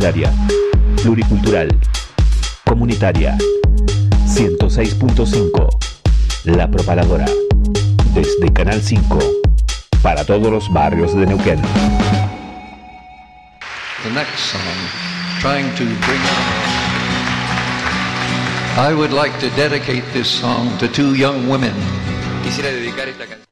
solidaria, pluricultural, comunitaria. 106.5, La Propaladora. Desde Canal 5, para todos los barrios de Neuquén. The next song, trying to bring... I would like to dedicate this song to two young women. Quisiera dedicar esta canción.